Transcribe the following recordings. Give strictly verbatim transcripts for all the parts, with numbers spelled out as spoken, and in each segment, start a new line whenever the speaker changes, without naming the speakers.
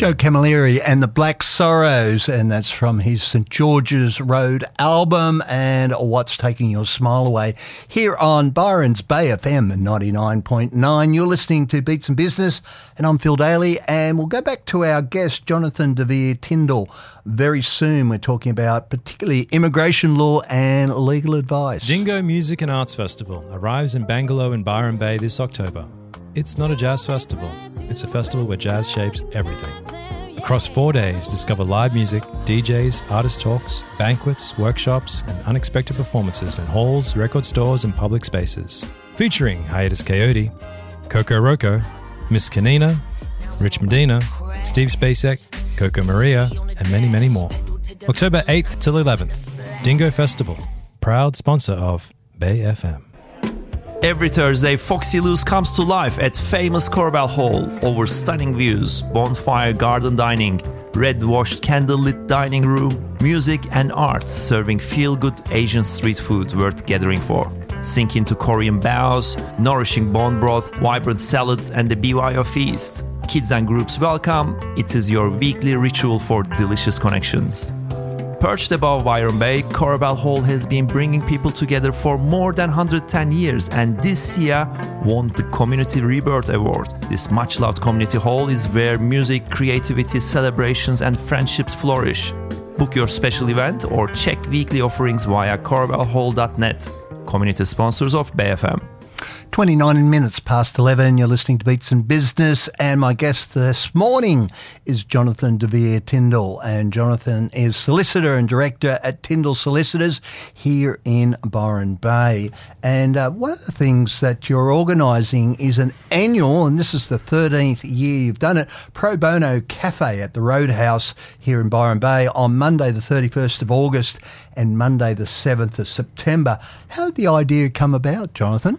Joe Camilleri and the Black Sorrows, and that's from his St George's Road album and What's Taking Your Smile Away here on Byron's Bay F M ninety-nine point nine. You're listening to Beats and Business, and I'm Phil Daly, and we'll go back to our guest, Jonathan De Vere Tindall. Very soon we're talking about particularly immigration law and legal advice.
Dingo Music and Arts Festival arrives in Bangalore in Byron Bay this October. It's not a jazz festival, it's a festival where jazz shapes everything. Across four days, discover live music, D Js, artist talks, banquets, workshops, and unexpected performances in halls, record stores, and public spaces. Featuring Hiatus Coyote, Coco Roco, Miss Kanina, Rich Medina, Steve Spacek, Coco Maria, and many, many more. October eighth till eleventh, Dingo Festival, proud sponsor of Bay F M.
Every Thursday, Foxy Loose comes to life at famous Corbell Hall. Over stunning views, bonfire garden dining, red-washed candlelit dining room, music and art serving feel-good Asian street food worth gathering for. Sink into Korean bows, nourishing bone broth, vibrant salads, and the B Y O feast. Kids and groups welcome. It is your weekly ritual for delicious connections. Perched above Byron Bay, Corbell Hall has been bringing people together for more than one hundred ten years, and this year won the Community Rebirth Award. This much-loved community hall is where music, creativity, celebrations, and friendships flourish. Book your special event or check weekly offerings via corbell hall dot net. Community sponsors of Bay F M.
twenty-nine minutes past eleven, you're listening to Beats and Business, and my guest this morning is Jonathan De Vere Tindall, and Jonathan is solicitor and director at Tindall Solicitors here in Byron Bay. And uh, one of the things that you're organising is an annual, and this is the thirteenth year you've done it, Pro Bono Cafe at the Roadhouse here in Byron Bay on Monday the thirty-first of August and Monday the seventh of September. How did the idea come about, Jonathan?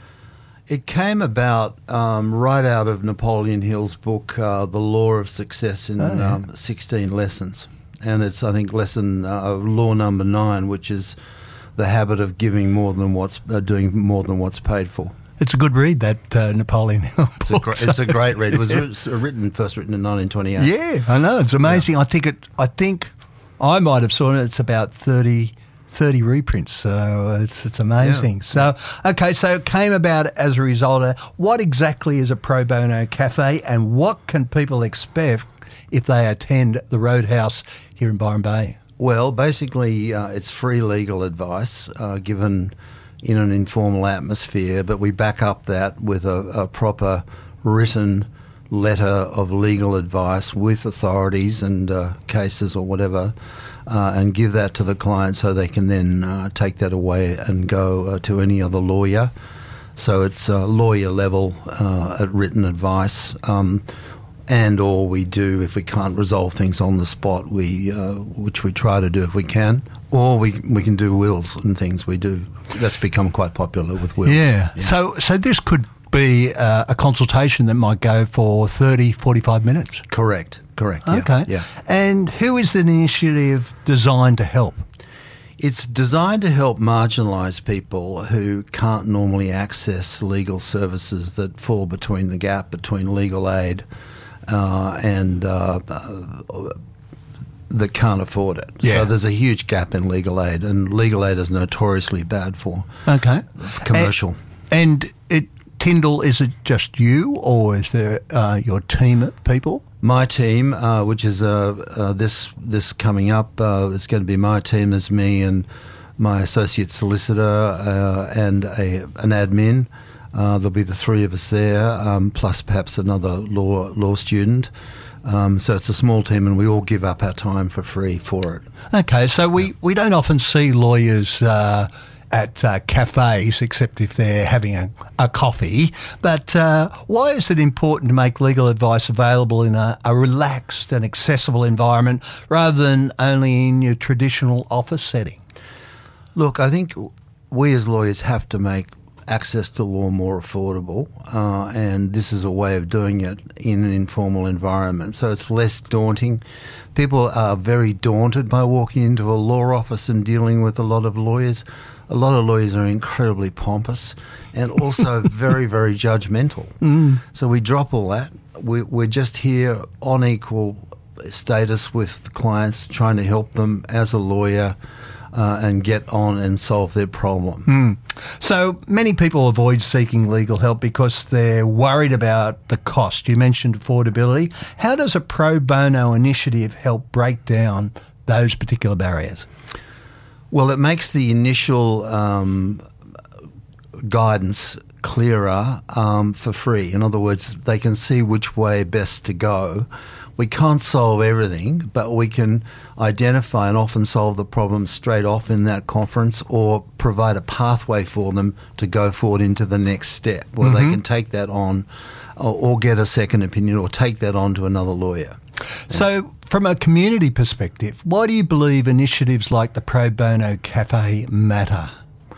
It came about um, right out of Napoleon Hill's book, uh, The Law of Success in oh, yeah. um, sixteen Lessons. And it's, I think, lesson uh, law number nine, which is the habit of giving more than what's, uh, doing more than what's paid for.
It's a good read, that uh, Napoleon Hill book.
It's a, gr- it's a great read. It was written, first written in nineteen twenty-eight.
Yeah, I know. It's amazing. Yeah. I think it. I think I might have saw it. It's about thirty... thirty reprints, so it's it's amazing. Yeah. So, okay, so it came about as a result of what exactly is a Pro Bono Cafe, and what can people expect if they attend the Roadhouse here in Byron Bay?
Well, basically, uh, it's free legal advice uh, given in an informal atmosphere, but we back up that with a, a proper written letter of legal advice with authorities and uh, cases or whatever. Uh, and give that to the client so they can then uh, take that away and go uh, to any other lawyer. So it's uh, lawyer level uh, at written advice, um, and or we do, if we can't resolve things on the spot, we uh, which we try to do if we can, or we we can do wills and things. We do that's become quite popular with wills.
Yeah. yeah. So so this could be uh, a consultation that might go for thirty, forty-five minutes.
Correct. Correct.
Okay.
Yeah, yeah.
And who is the initiative designed to help?
It's designed to help marginalised people who can't normally access legal services that fall between the gap between legal aid uh, and uh, uh, that can't afford it. Yeah. So there's a huge gap in legal aid, and legal aid is notoriously bad for
okay.
commercial.
And, and it, Tindall, is it just you, or is there uh, your team of people?
My team, uh, which is uh, uh, this this coming up, uh, it's going to be my team as me and my associate solicitor uh, and a, an admin. Uh, there'll be the three of us there, um, plus perhaps another law law student. Um, so it's a small team, and we all give up our time for free for it.
Okay, so we, we don't often see lawyers Uh at uh, cafes, except if they're having a, a coffee. But uh, why is it important to make legal advice available in a, a relaxed and accessible environment rather than only in your traditional office setting?
Look, I think we as lawyers have to make access to law more affordable, uh, and this is a way of doing it in an informal environment. So it's less daunting. People are very daunted by walking into a law office and dealing with a lot of lawyers. a lot of lawyers are incredibly pompous and also very, very judgmental.
Mm.
So we drop all that. We, we're just here on equal status with the clients, trying to help them as a lawyer uh, and get on and solve their problem.
Mm. So many people avoid seeking legal help because they're worried about the cost. You mentioned affordability. How does a pro bono initiative help break down those particular barriers?
Well, it makes the initial um, guidance clearer um, for free. In other words, they can see which way best to go. We can't solve everything, but we can identify and often solve the problem straight off in that conference, or provide a pathway for them to go forward into the next step, where mm-hmm. they can take that on or, or get a second opinion or take that on to another lawyer.
So from a community perspective, why do you believe initiatives like the Pro Bono Cafe matter?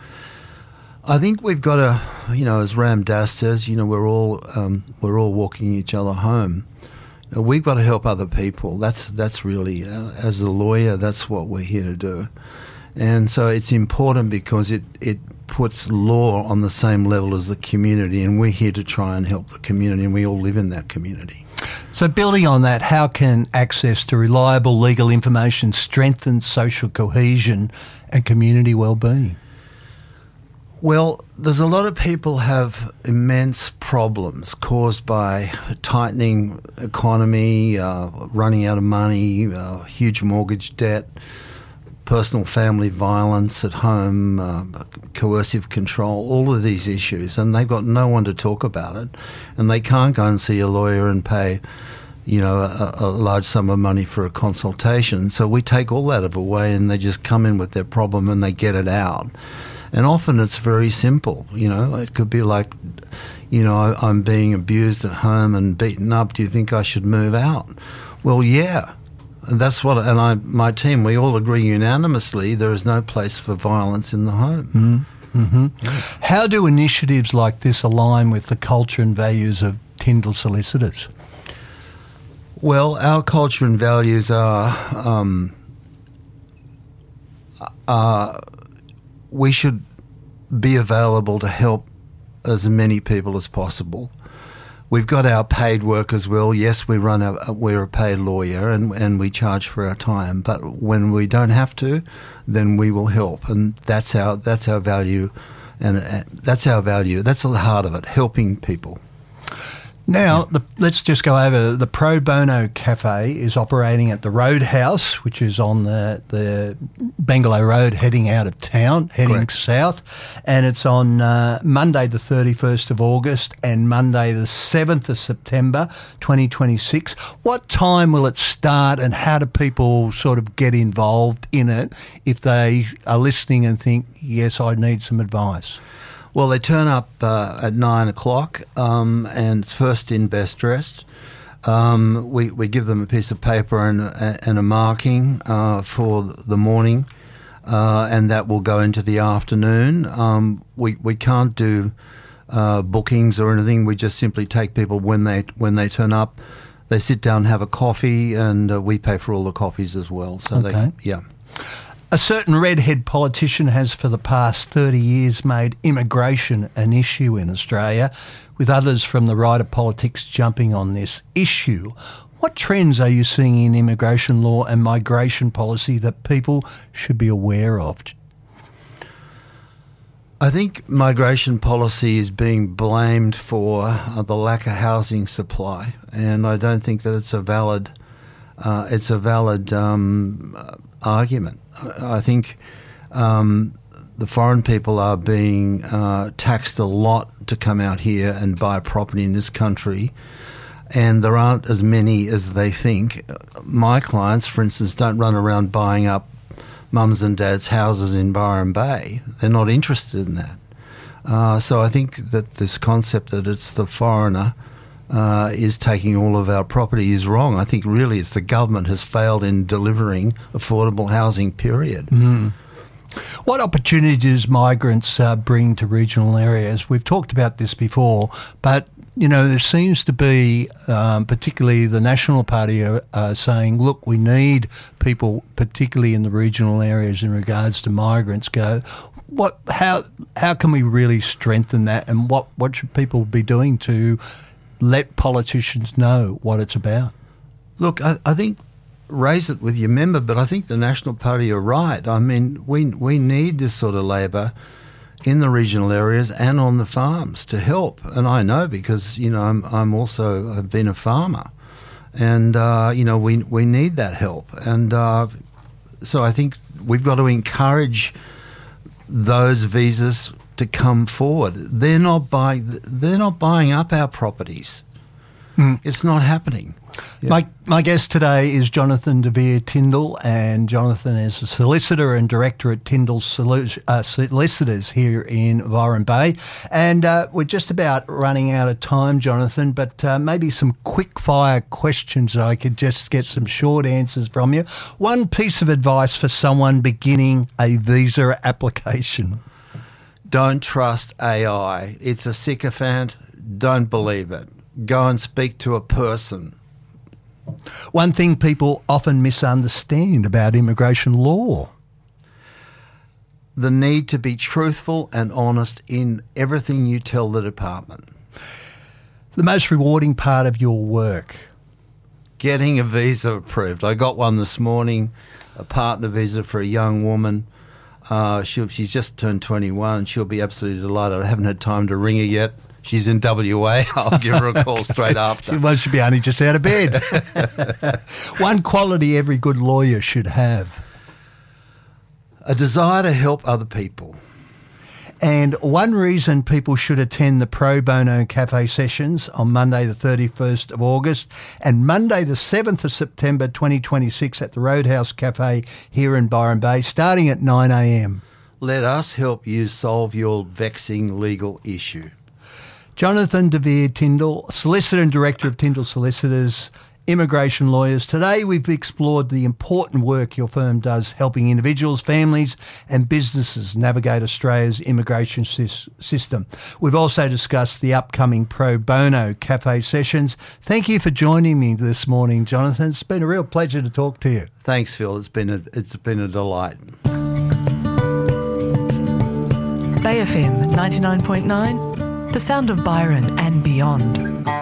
I think we've got to, you know, as Ram Dass says, you know, we're all um, we're all walking each other home. Now, we've got to help other people. That's that's really, uh, as a lawyer, that's what we're here to do. And so it's important because it, it puts law on the same level as the community, and we're here to try and help the community, and we all live in that community.
So building on that, how can access to reliable legal information strengthen social cohesion and community well-being?
Well, there's a lot of people have immense problems caused by a tightening economy, uh, running out of money, uh, huge mortgage debt, personal family violence at home, uh, coercive control, all of these issues, and they've got no one to talk about it, and they can't go and see a lawyer and pay, you know, a, a large sum of money for a consultation. So we take all that away, and they just come in with their problem and they get it out. And often it's very simple, you know. It could be like, you know, I'm being abused at home and beaten up. Do you think I should move out? Well, yeah. And that's what, and I, my team, we all agree unanimously there is no place for violence in the home.
Mm-hmm. Mm-hmm. Yeah. How do initiatives like this align with the culture and values of Tyndall Solicitors?
Well, our culture and values are, um, are we should be available to help as many people as possible. We've got our paid work as well. Yes, we run a, we're a paid lawyer and, and we charge for our time. But when we don't have to, then we will help, and that's our that's our value, and uh, that's our value. That's the heart of it, helping people.
Now, the, let's just go over. The Pro Bono Cafe is operating at the Roadhouse, which is on the, the Bangalow Road heading out of town, heading
Correct.
south. And it's on uh, Monday the thirty-first of August and Monday the seventh of September twenty twenty-six. What time will it start, and how do people sort of get involved in it if they are listening and think, yes, I need some advice?
Well, they turn up uh, at nine o'clock, um, and first in, best dressed. Um, we, we give them a piece of paper and, and a marking uh, for the morning, uh, and that will go into the afternoon. Um, we, we can't do uh, bookings or anything. We just simply take people when they when they turn up. They sit down, have a coffee, and uh, we pay for all the coffees as well. So
okay.
they, yeah.
A certain redhead politician has for the past thirty years made immigration an issue in Australia, with others from the right of politics jumping on this issue. What trends are you seeing in immigration law and migration policy that people should be aware of?
I think migration policy is being blamed for uh, the lack of housing supply, and I don't think that it's a valid, uh, it's a valid um, argument. I think um, the foreign people are being uh, taxed a lot to come out here and buy property in this country, and there aren't as many as they think. My clients, for instance, don't run around buying up mums and dads' houses in Byron Bay. They're not interested in that. Uh, so I think that this concept that it's the foreigner Uh, is taking all of our property is wrong. I think really it's the government has failed in delivering affordable housing, period.
Mm. What opportunities do migrants uh, bring to regional areas? We've talked about this before, but you know, there seems to be, um, particularly the National Party are uh, saying, look, we need people, particularly in the regional areas in regards to migrants, go. what, how, how can we really strengthen that, and what, what should people be doing to let politicians know what it's about?
Look, I, I think raise it with your member, but I think the National Party are right. I mean, we we need this sort of labour in the regional areas and on the farms to help. And I know because, you know, I'm, I'm also, I've been a farmer. And, uh, you know, we we need that help. And uh, so I think we've got to encourage those visas to come forward. They're not buying, they're not buying up our properties. Mm. It's not happening. Yeah.
My my guest today is Jonathan De Vere Tindall, and Jonathan is a solicitor and director at Tindall Solu- uh, Solicitors here in Byron Bay. And uh, we're just about running out of time, Jonathan, but uh, maybe some quick fire questions that I could just get some short answers from you. One piece of advice for someone beginning a visa application.
Don't trust A I. It's a sycophant. Don't believe it. Go and speak to a person.
One thing people often misunderstand about immigration law.
The need to be truthful and honest in everything you tell the department.
The most rewarding part of your work.
Getting a visa approved. I got one this morning, a partner visa for a young woman. Uh, she, she's just turned twenty-one. She'll be absolutely delighted. I haven't had time to ring her yet. She's in W A. I'll give her a call straight after.
Well, she'll be only just out of bed. One quality every good lawyer should have.
A desire to help other people.
And one reason people should attend the Pro Bono Cafe sessions on Monday the thirty-first of August and Monday the seventh of September twenty twenty-six at the Roadhouse Cafe here in Byron Bay, starting at nine a.m.
Let us help you solve your vexing legal issue.
Jonathan De Vere Tindall, Solicitor and Director of Tindall Solicitors, Immigration Lawyers. Today we've explored the important work your firm does helping individuals, families and businesses navigate Australia's immigration sy- system. We've also discussed the upcoming Pro Bono Cafe sessions. Thank you for joining me this morning, Jonathan. It's been a real pleasure to talk to you.
Thanks, Phil. It's been a, it's been a delight.
Bay F M ninety-nine point nine, the sound of Byron and beyond.